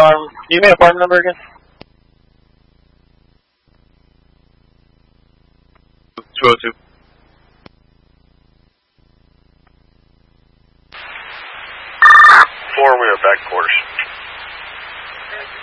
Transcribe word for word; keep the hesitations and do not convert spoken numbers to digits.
Um, you made a farm number again? two oh two. Four, we are back quarters.